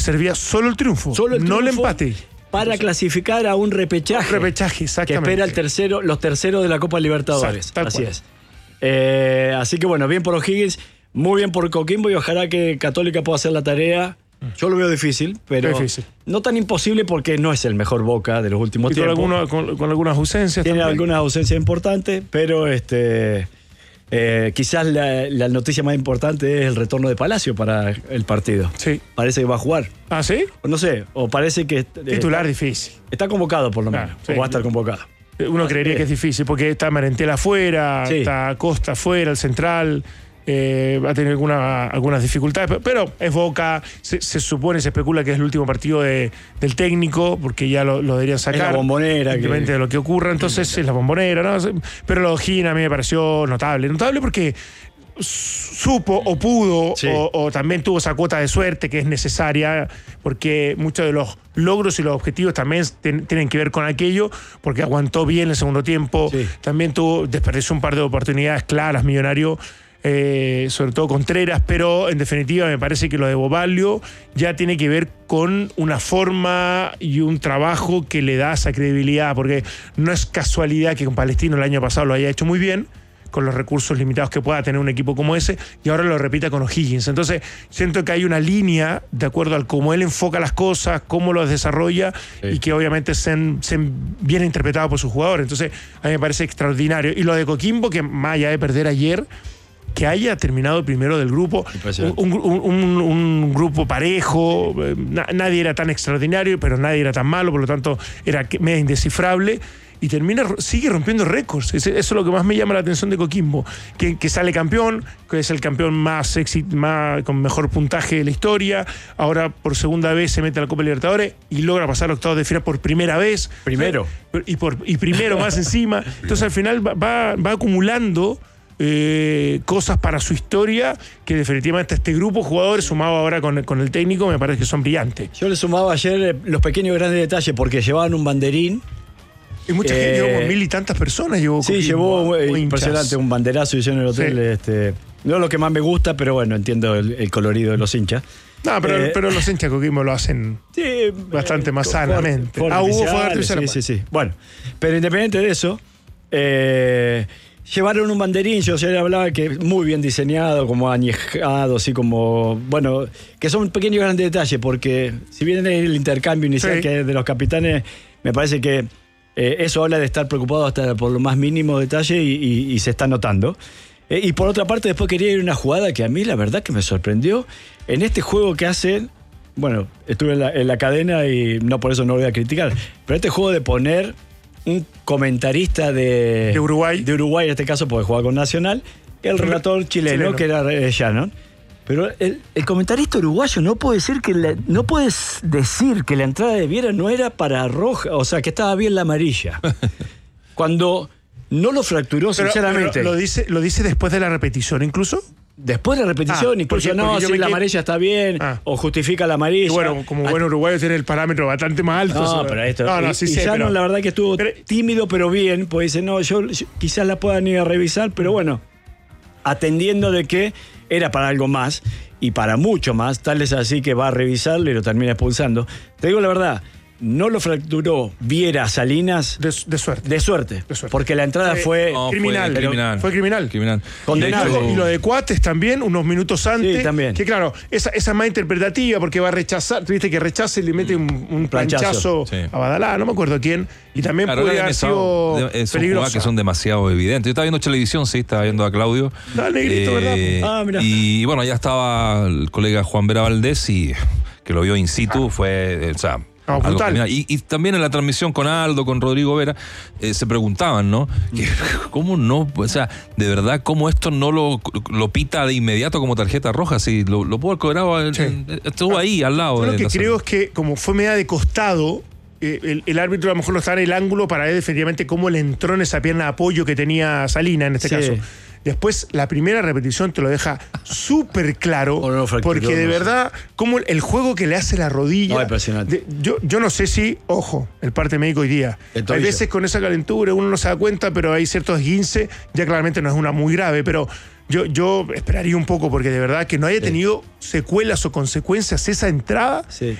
servía solo el triunfo, no el empate. Para clasificar a un repechaje. Un repechaje, exactamente. Que espera los terceros de la Copa Libertadores. Así es. Así que bueno, bien por O'Higgins, muy bien por Coquimbo y ojalá que Católica pueda hacer la tarea. Yo lo veo difícil, pero no tan imposible porque no es el mejor Boca de los últimos tiempos. Con algunas ausencias. Tiene algunas ausencias importantes, pero quizás la noticia más importante es el retorno de Palacio para el partido. Sí. Parece que va a jugar. ¿Ah, sí? No sé, o parece que... Titular difícil. Está convocado por lo menos, o va a estar convocado. Uno creería que es difícil porque está Merentiel afuera, está Costa afuera, el central... va a tener algunas dificultades, pero es Boca, se supone, se especula que es el último partido del técnico, porque ya lo deberían sacar. Es la Bombonera. Simplemente de lo que ocurra, entonces es la Bombonera, ¿no? Pero lo de O'Higgins a mí me pareció notable porque supo o pudo o también tuvo esa cuota de suerte que es necesaria, porque muchos de los logros y los objetivos también tienen que ver con aquello, porque aguantó bien el segundo tiempo, también desperdició un par de oportunidades claras, Millonario, sobre todo Contreras, pero en definitiva me parece que lo de Bobalio ya tiene que ver con una forma y un trabajo que le da esa credibilidad, porque no es casualidad que con Palestino el año pasado lo haya hecho muy bien, con los recursos limitados que pueda tener un equipo como ese, y ahora lo repita con O'Higgins. Entonces siento que hay una línea de acuerdo al cómo él enfoca las cosas, cómo los desarrolla, y que obviamente sean bien interpretados por sus jugadores. Entonces a mí me parece extraordinario. Y lo de Coquimbo, que más allá de perder ayer, que haya terminado primero del grupo, un grupo parejo, nadie era tan extraordinario, pero nadie era tan malo, por lo tanto era medio indescifrable, y sigue rompiendo récords. Eso es lo que más me llama la atención de Coquimbo, que sale campeón, que es el campeón más con mejor puntaje de la historia, ahora por segunda vez se mete a la Copa Libertadores y logra pasar a octavos de final por primera vez. Primero. Y primero más encima. Entonces al final va acumulando cosas para su historia que definitivamente este grupo de jugadores sumado ahora con el técnico me parece que son brillantes. Yo le sumaba ayer los pequeños grandes detalles porque llevaban un banderín y mucha gente llevó como 1000 y tantas personas. Llevó impresionante, un banderazo y en el hotel. No es lo que más me gusta, pero bueno, entiendo el colorido de los hinchas. No, pero los hinchas de Coquimbo lo hacen bastante más sanamente. Hugo fue sí. Bueno, pero independiente de eso, llevaron un banderín, yo ayer hablaba que muy bien diseñado, como añejado, así como, bueno, que son pequeños grandes detalles, porque si bien es el intercambio inicial que es de los capitanes, me parece que eso habla de estar preocupado hasta por lo más mínimo detalle y se está notando. Y por otra parte, después quería ir a una jugada que a mí la verdad que me sorprendió, en este juego que hacen, bueno, estuve en la cadena y no por eso no lo voy a criticar, pero este juego de poner un comentarista de Uruguay, en este caso porque jugaba con Nacional, el relator chileno. Que era Shannon. Pero el comentarista uruguayo no puede decir que la entrada de Viera no era para roja, o sea, que estaba bien la amarilla. Cuando no lo fracturó, sinceramente. Pero ¿lo dice después de la repetición incluso? Después de la repetición, incluso porque la amarilla está bien, o justifica la amarilla. Y bueno, como buen uruguayo tiene el parámetro bastante más alto. No, pero esto. Shannon, la verdad que estuvo tímido, pero bien, pues dice, no, yo quizás la puedan ir a revisar, pero bueno, atendiendo de que era para algo más y para mucho más, tal es así que va a revisarlo y lo termina expulsando. Te digo la verdad, no lo fracturó Viera Salinas de suerte. Porque la entrada fue criminal. Fue criminal. Condenado. Y lo de Cuates también, unos minutos antes. Sí, también. Que claro, esa es más interpretativa porque va a rechazar. Viste que rechaza y le mete un planchazo a Badalá, no me acuerdo a quién. Y también puede haber sido peligroso. Que son demasiado evidentes. Yo estaba viendo televisión, estaba viendo a Claudio. Negrito, ¿verdad? Mirá. Y bueno, ya estaba el colega Juan Vera Valdés y que lo vio in situ, fue, y también en la transmisión con Aldo, con Rodrigo Vera, se preguntaban, ¿no? ¿Cómo no? O sea, de verdad, ¿cómo esto no lo pita de inmediato como tarjeta roja? Sí, lo pudo haber cobrado, estuvo ahí al lado. Yo lo que creo es que como fue media de costado, el árbitro a lo mejor no estaba en el ángulo para ver definitivamente cómo le entró en esa pierna de apoyo que tenía Salina en este caso. Después, la primera repetición te lo deja súper claro, porque de verdad, como el juego que le hace la rodilla. Impresionante. Yo no sé si, ojo, el parte médico hoy día. Hay veces con esa calentura uno no se da cuenta, pero hay ciertos esguinces, ya claramente no es una muy grave, pero yo esperaría un poco, porque de verdad que no haya tenido secuelas o consecuencias esa entrada.